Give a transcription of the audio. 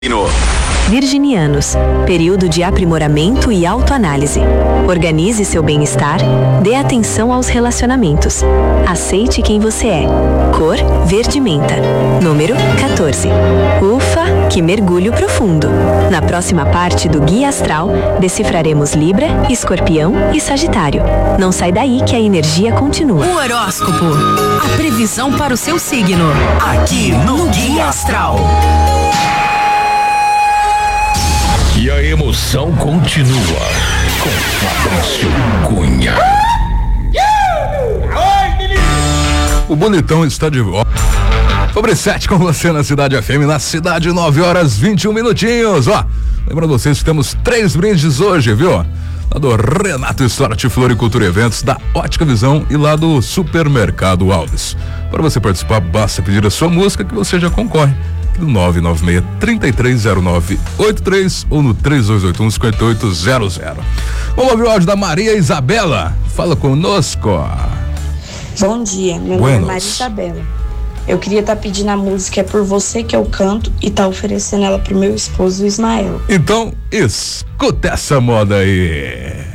Virginianos, período de aprimoramento e autoanálise. Organize seu bem-estar, dê atenção aos relacionamentos. Aceite quem você é. Cor verde menta. Número 14. Ufa, que mergulho profundo. Na próxima parte do Guia Astral, decifraremos Libra, Escorpião e Sagitário. Não sai daí que a energia continua. O horóscopo, a previsão para o seu signo. Aqui no Guia Astral. E a emoção continua com Fabrício Cunha. O bonitão está de volta. Sobre 7 com você na Cidade FM, na cidade, 9h21. Ó, lembrando vocês que temos 3 brindes hoje, viu? Lá do Renato Storti Floricultura Eventos, da Ótica Visão e lá do Supermercado Alves. Para você participar, basta pedir a sua música que você já concorre. No 996-330983 ou no 3281-5800. Vamos ouvir o áudio da Maria Isabela. Fala conosco. Bom dia, meu nome é Maria Isabela. Eu queria estar pedindo a música É Por Você Que Eu Canto e tá oferecendo ela pro meu esposo Ismael. Então, escuta essa moda aí.